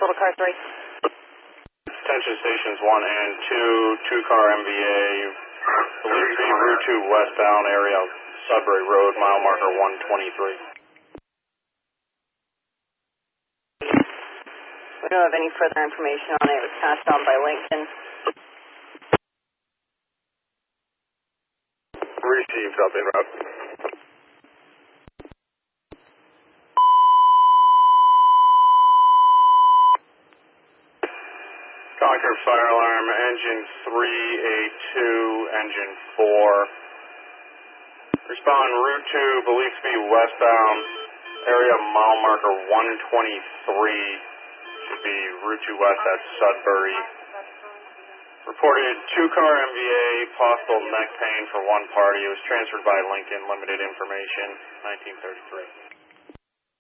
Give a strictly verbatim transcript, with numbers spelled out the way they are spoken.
total car three. Attention stations one and two, two car M V A, believed to be Route two westbound area, Sudbury Road, mile marker one twenty-three. We don't have any further information on it. It was passed on by Lincoln. Received, up in route. Concord fire alarm, engine three A two, engine four. Respond, Route two, believed to be westbound, area mile marker one twenty-three. Should be Route two west at Sudbury. Reported two car M V A, possible neck pain for one party. It was transferred by Lincoln, limited information, nineteen thirty-three.